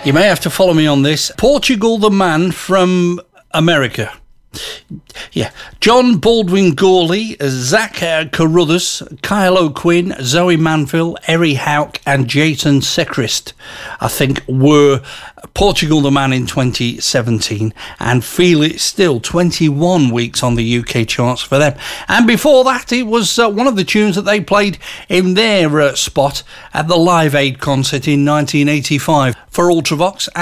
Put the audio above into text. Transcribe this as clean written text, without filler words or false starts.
You may have to follow me on this. Portugal the Man from America. Yeah, John Baldwin Gawley, Zach Carruthers, Kyle O'Quinn, Zoe Manville, Eri Hauk and Jason Sechrist, I think, were Portugal the Man in 2017, and Feel It Still, 21 weeks on the UK charts for them. And before that, it was one of the tunes that they played in their spot at the Live Aid concert in 1985 for Ultravox.